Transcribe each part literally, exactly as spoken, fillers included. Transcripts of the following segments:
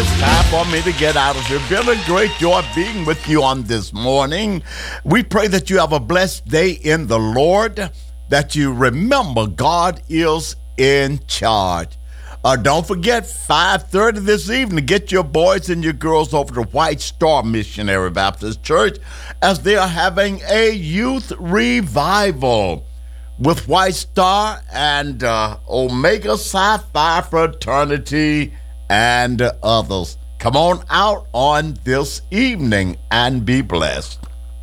it's time for me to get out of here. Been a great joy being with you on this morning. We pray that you have a blessed day in the Lord, that you remember God is in charge. Uh, don't forget, five thirty this evening, get your boys and your girls over to White Star Missionary Baptist Church as they are having a youth revival with White Star and uh, Omega Psi Phi Fraternity and uh, others. Come on out on this evening and be blessed.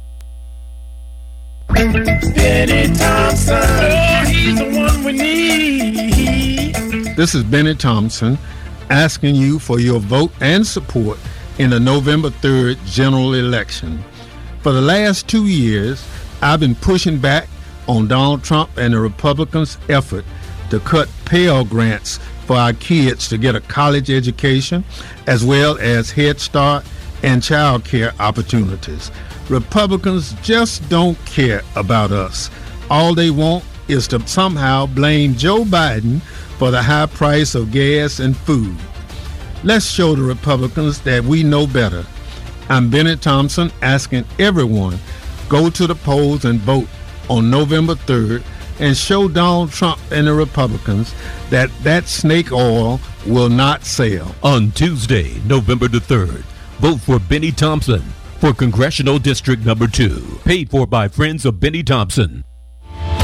Benny Thompson, oh, he's the one we need. This is Benny Thompson asking you for your vote and support in the November third general election. For the last two years, I've been pushing back on Donald Trump and the Republicans' effort to cut Pell Grants for our kids to get a college education, as well as Head Start and child care opportunities. Republicans just don't care about us. All they want is to somehow blame Joe Biden for the high price of gas and food. Let's show the Republicans that we know better. I'm Benny Thompson asking everyone, go to the polls and vote on November third and show Donald Trump and the Republicans that that snake oil will not sell. On Tuesday, November the third, vote for Benny Thompson for Congressional District Number two. Paid for by Friends of Benny Thompson.